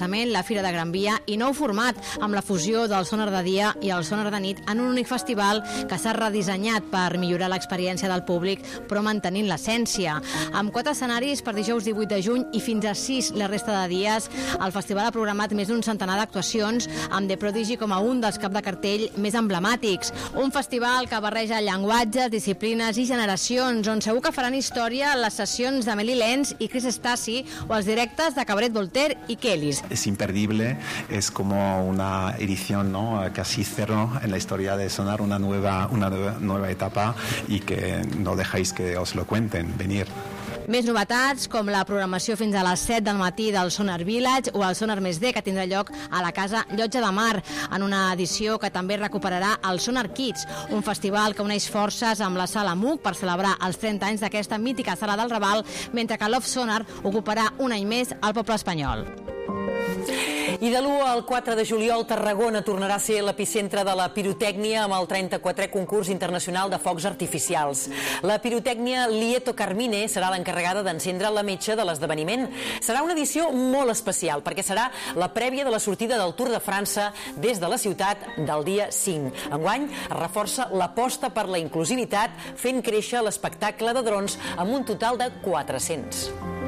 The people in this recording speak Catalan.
la Fira de Gran Via i nou format amb la fusió del sonar de dia i el sonar de nit en un únic festival que s'ha redissenyat per millorar l'experiència del públic però mantenint l'essència. Amb 4 escenaris per dijous 18 de juny i fins a 6 la resta de dies, el festival ha programat més d'un centenar d'actuacions amb The Prodigy com a un dels cap de cartell més emblemàtics. Un festival que barreja llenguatges, disciplines i generacions, on segur que faran història les sessions d'Amélie Lenz i Chris Stassi o els directes de Cabaret Voltaire i Kellys. Es imperdible, es como una edición, ¿no? Casi cero en la historia de Sonar, una nueva etapa y que no dejáis que os lo cuenten, venir. Més novetats, com la programació fins a les 7 del matí del Sonar Village o el Sonar Més D, que tindrà lloc a la Casa Llotja de Mar, en una edició que també recuperarà el Sonar Kids, un festival que uneix forces amb la Sala MUC per celebrar els 30 anys d'aquesta mítica sala del Raval, mentre que Love Sonar ocuparà un any més al poble espanyol. I de l'1 al 4 de juliol, Tarragona tornarà a ser l'epicentre de la pirotècnia amb el 34è concurs internacional de focs artificials. La pirotècnia Lieto Carmine serà l'encarregada d'encendre la metxa de l'esdeveniment. Serà una edició molt especial perquè serà la prèvia de la sortida del Tour de França des de la ciutat del dia 5. Enguany es reforça l'aposta per la inclusivitat fent créixer l'espectacle de drons amb un total de 400.